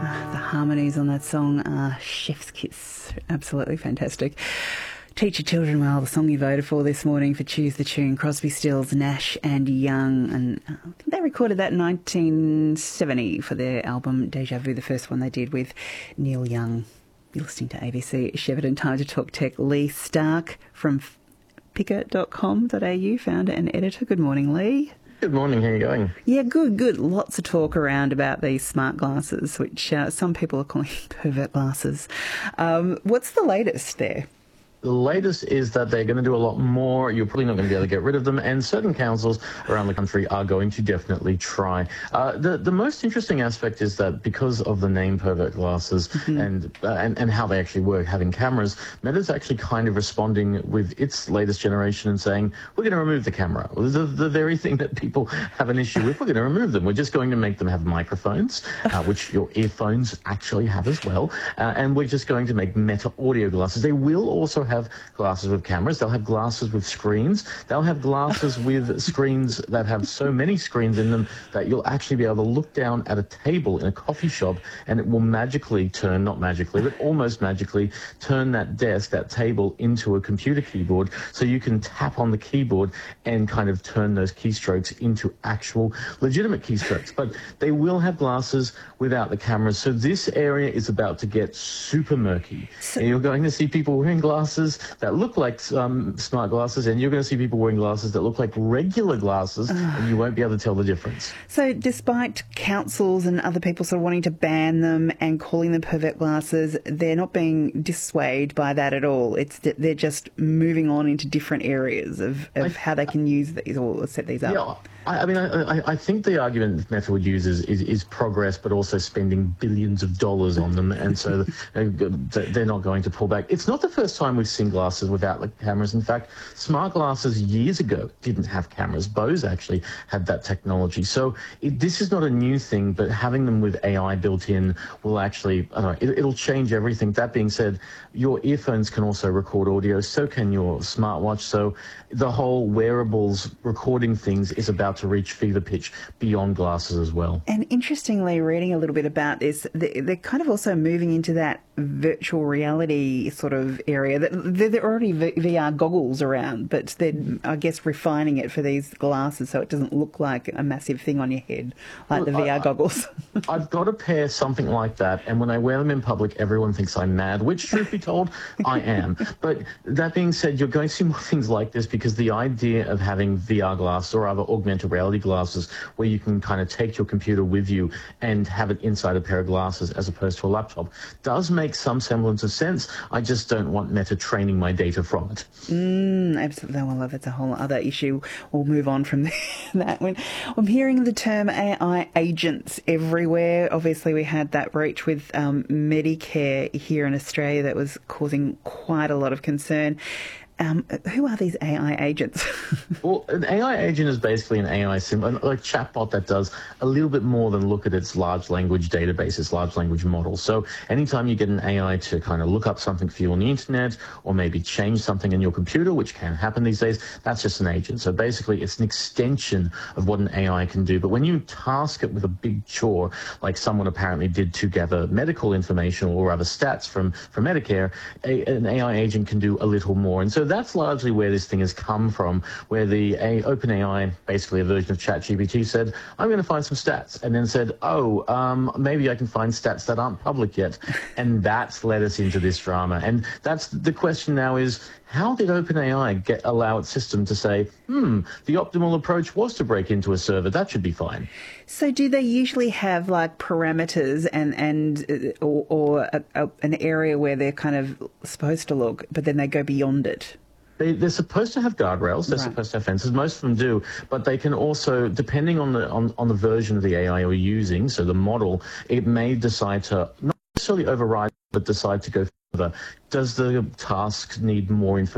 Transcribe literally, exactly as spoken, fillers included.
Uh, the harmonies on that song are chef's kiss. Absolutely fantastic. Teach Your Children Well, the song you voted for this morning for Choose the Tune, Crosby, Stills, Nash and Young. And uh, I think they recorded that in nineteen seventy for their album Deja Vu, the first one they did with Neil Young. You're listening to A B C Shepparton. Time to talk tech. Lee Stark from picker dot com dot a u, founder and editor. Good morning, Lee. Good morning, how are you going? Yeah, good, good. Lots of talk around about these smart glasses, which uh, some people are calling pervert glasses. Um, what's the latest there? The latest is that they're going to do a lot more. You're probably not going to be able to get rid of them, and certain councils around the country are going to definitely try. Uh, the the most interesting aspect is that because of the name pervert glasses mm-hmm. and, uh, and and how they actually work, having cameras, Meta's actually kind of responding with its latest generation and saying, we're going to remove the camera. The, the very thing that people have an issue with, we're going to remove them. We're just going to make them have microphones, uh, which your earphones actually have as well, uh, and we're just going to make Meta audio glasses. They will also have glasses with cameras. They'll have glasses with screens. They'll have glasses with screens that have so many screens in them that you'll actually be able to look down at a table in a coffee shop and it will magically turn, not magically, but almost magically turn that desk, that table into a computer keyboard, so you can tap on the keyboard and kind of turn those keystrokes into actual legitimate keystrokes. But they will have glasses without the cameras. So this area is about to get super murky. And you're going to see people wearing glasses that look like um, smart glasses, and you're going to see people wearing glasses that look like regular glasses, and you won't be able to tell the difference. So despite councils and other people sort of wanting to ban them and calling them pervert glasses, they're not being dissuaded by that at all. It's that they're just moving on into different areas of, of I, how they can use these or set these up. Yeah, I, I mean, I, I think the argument Meta would use is, is, is progress, but also spending billions of dollars on them, and so they're not going to pull back. It's not the first time we've seen glasses without like, cameras. In fact, smart glasses years ago didn't have cameras. Bose actually had that technology. So it, this is not a new thing, but having them with A I built in will actually, I don't know, it, it'll change everything. That being said, your earphones can also record audio, so can your smartwatch. So the whole wearables recording things is about to reach fever pitch beyond glasses as well. And interestingly, reading a little bit about this, they're kind of also moving into that virtual reality sort of area. There are already V R goggles around, but they're, I guess, refining it for these glasses so it doesn't look like a massive thing on your head, like well, the V R I, goggles. I've got a pair, something like that, and when I wear them in public, everyone thinks I'm mad, which, truth be told, I am. But that being said, you're going to see more things like this because the idea of having V R glasses or other augmented reality glasses where you can kind of take your computer with you and have it inside a pair of glasses as opposed to a laptop does make some semblance of sense. I just don't want Meta training my data from it. Mm, absolutely. Well, that's a whole other issue. We'll move on from that one. I'm hearing the term A I agents everywhere. Obviously, we had that breach with um, Medicare here in Australia that was causing quite a lot of concern. Um, who are these A I agents? Well, an A I agent is basically an A I sim, a chatbot that does a little bit more than look at its large language database, its large language model. So anytime you get an A I to kind of look up something for you on the internet or maybe change something in your computer, which can happen these days, that's just an agent. So basically it's an extension of what an A I can do. But when you task it with a big chore, like someone apparently did to gather medical information or other stats from, from Medicare, a, an A I agent can do a little more. And so that's largely where this thing has come from, where the a, OpenAI, basically a version of ChatGPT, said, I'm going to find some stats, and then said, oh, um, maybe I can find stats that aren't public yet. And that's led us into this drama. And that's the question now is, how did OpenAI get allow its system to say, hmm, the optimal approach was to break into a server, that should be fine? So do they usually have like parameters and, and uh, or, or a, a, an area where they're kind of supposed to look, but then they go beyond it? They, they're supposed to have guardrails, they're right. supposed to have fences, most of them do, but they can also, depending on the on, on the version of the A I you're using, so the model, it may decide to not necessarily override, but decide to go further. Does the task need more information?